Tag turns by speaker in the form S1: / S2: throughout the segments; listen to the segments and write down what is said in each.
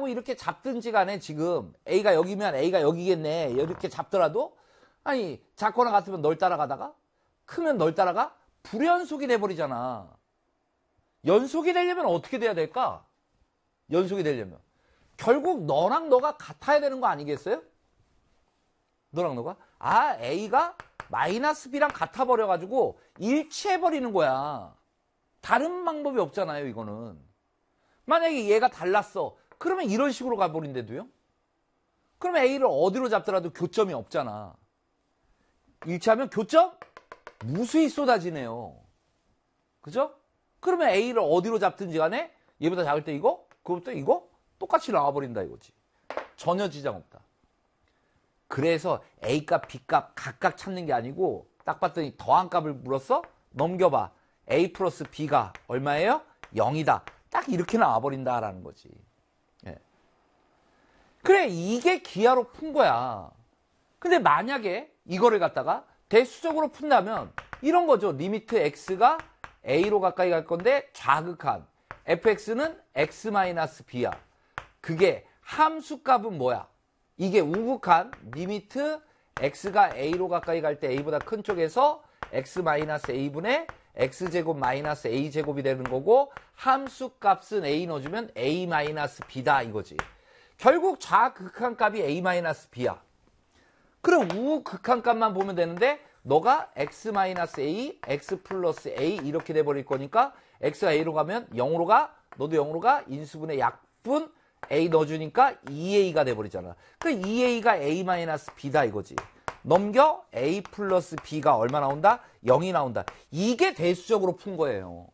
S1: A하고 이렇게 잡든지 간에 지금 A가 여기면 A가 여기겠네 이렇게 잡더라도 아니 작거나 같으면 널 따라가다가 크면 널 따라가 불연속이 돼버리잖아. 연속이 되려면 어떻게 돼야 될까? 연속이 되려면 결국 너랑 너가 같아야 되는 거 아니겠어요? 너랑 너가 A가 마이너스 B랑 같아 버려가지고 일치해버리는 거야. 다른 방법이 없잖아요. 이거는 만약에 얘가 달랐어 그러면 이런 식으로 가버린대도요. 그러면 A를 어디로 잡더라도 교점이 없잖아. 일치하면 교점 무수히 쏟아지네요. 그죠? 그러면 A를 어디로 잡든지 간에 얘보다 작을 때 이거 그것부터 이거 똑같이 나와버린다 이거지. 전혀 지장 없다. 그래서 A값 B값 각각 찾는 게 아니고 딱 봤더니 더한 값을 물었어? 넘겨봐. A 플러스 B가 얼마예요? 0이다. 딱 이렇게 나와버린다라는 거지. 예. 그래 이게 기하로 푼 거야. 근데 만약에 이거를 갖다가 대수적으로 푼다면 이런 거죠. 리미트 x가 a로 가까이 갈 건데 좌극한 fx는 x-b야. 그게 함수값은 뭐야? 이게 우극한 리미트 x가 a로 가까이 갈 때 a보다 큰 쪽에서 x-a분의 x제곱 마이너스 a제곱이 되는 거고 함수값은 a 넣어주면 a-b다 이거지. 결국 좌극한 값이 a-b야. 그럼 우극한 값만 보면 되는데 너가 x-a, x 플러스 a 이렇게 돼버릴 거니까 x가 a로 가면 0으로 가, 너도 0으로 가, 인수분의 약분 a 넣어주니까 2a가 돼버리잖아. 그 2a가 a-b다 이거지. 넘겨 a 플러스 b가 얼마 나온다? 0이 나온다. 이게 대수적으로 푼 거예요.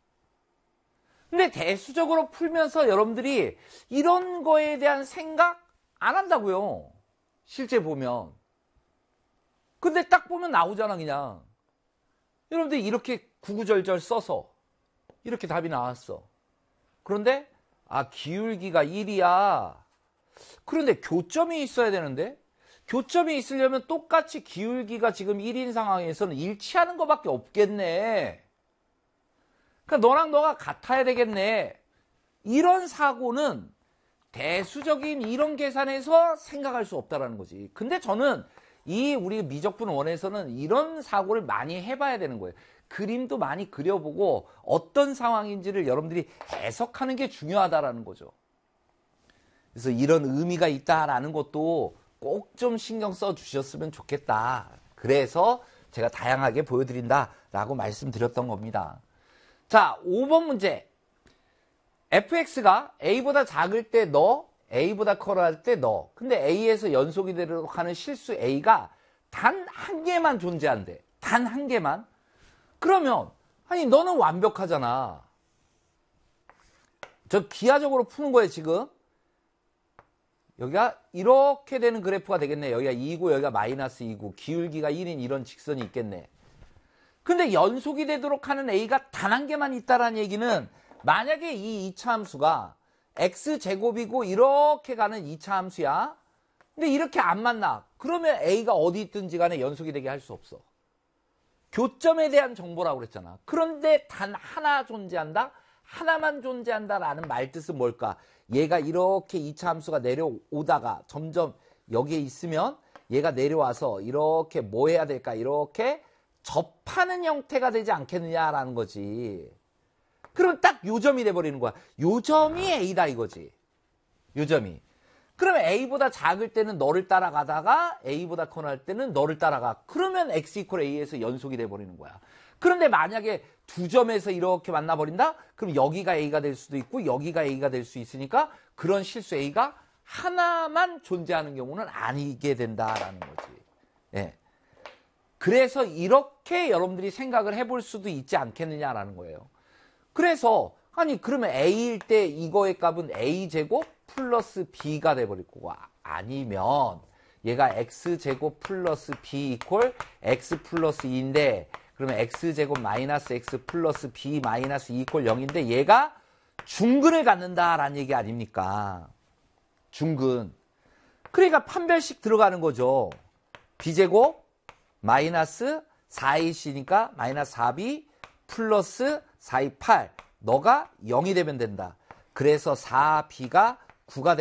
S1: 근데 대수적으로 풀면서 여러분들이 이런 거에 대한 생각 안 한다고요. 실제 보면. 근데 딱 보면 나오잖아 그냥. 여러분들 이렇게 구구절절 써서 이렇게 답이 나왔어. 그런데 기울기가 1이야. 그런데 교점이 있어야 되는데 교점이 있으려면 똑같이 기울기가 지금 1인 상황에서는 일치하는 것밖에 없겠네. 그러니까 너랑 너가 같아야 되겠네. 이런 사고는 대수적인 이런 계산에서 생각할 수 없다라는 거지. 근데 저는 우리 미적분 원에서는 이런 사고를 많이 해봐야 되는 거예요. 그림도 많이 그려보고 어떤 상황인지를 여러분들이 해석하는 게 중요하다라는 거죠. 그래서 이런 의미가 있다라는 것도 꼭 좀 신경 써 주셨으면 좋겠다. 그래서 제가 다양하게 보여드린다라고 말씀드렸던 겁니다. 자, 5번 문제. fx가 a보다 작을 때 너, a보다 커할 때 너. 근데 a에서 연속이 되도록 하는 실수 a가 단 한 개만 존재한대. 단 한 개만. 그러면 아니 너는 완벽하잖아. 저 기하적으로 푸는 거예요 지금. 여기가 이렇게 되는 그래프가 되겠네. 여기가 2고 여기가 마이너스 2고 기울기가 1인 이런 직선이 있겠네. 근데 연속이 되도록 하는 a가 단 한 개만 있다라는 얘기는 만약에 이 2차 함수가 x제곱이고 이렇게 가는 2차 함수야. 근데 이렇게 안 만나. 그러면 a가 어디 있든지 간에 연속이 되게 할 수 없어. 교점에 대한 정보라고 그랬잖아. 그런데 단 하나 존재한다? 하나만 존재한다라는 말뜻은 뭘까? 얘가 이렇게 2차 함수가 내려오다가 점점 여기에 있으면 얘가 내려와서 이렇게 뭐 해야 될까? 이렇게 접하는 형태가 되지 않겠느냐라는 거지. 그럼 딱 요점이 돼버리는 거야. 요점이 A다 이거지. 요점이. 그러면 A보다 작을 때는 너를 따라가다가 A보다 커할 때는 너를 따라가. 그러면 X 이퀄 A에서 연속이 돼버리는 거야. 그런데 만약에 두 점에서 이렇게 만나버린다? 그럼 여기가 A가 될 수도 있고 여기가 A가 될 수 있으니까 그런 실수 A가 하나만 존재하는 경우는 아니게 된다라는 거지. 예. 그래서 이렇게 여러분들이 생각을 해볼 수도 있지 않겠느냐라는 거예요. 그래서 아니 그러면 A일 때 이거의 값은 A제곱 플러스 B가 돼버릴 거고 아니면 얘가 X제곱 플러스 B 이퀄 X 플러스 2인데 그러면 X제곱 마이너스 X 플러스 B 마이너스 2 이퀄 0인데 얘가 중근을 갖는다라는 얘기 아닙니까? 중근. 그러니까 판별식 들어가는 거죠. B제곱 마이너스 4AC니까 마이너스 4B 플러스 428 너가 0이 되면 된다. 그래서 4B가 9가